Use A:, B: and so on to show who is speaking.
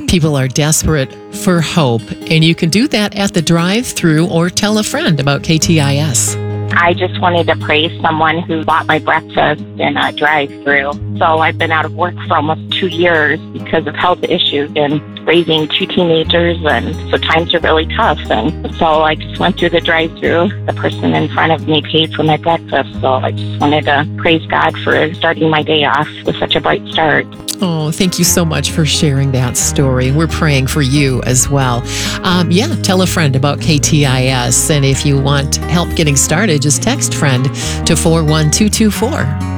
A: People are desperate for hope, and you can do that at the drive-thru or tell a friend about KTIS.
B: I just wanted to praise someone who bought my breakfast in a drive-thru. So I've been out of work for almost 2 years because of health issues and raising 2 teenagers, and so times are really tough. And so I just went through the drive-thru. The person in front of me paid for my breakfast, so I just wanted to praise God for starting my day off with such a bright start.
A: Oh, thank you so much for sharing that story. We're praying for you as well. Tell a friend about KTIS. And if you want help getting started, just text friend to 41224.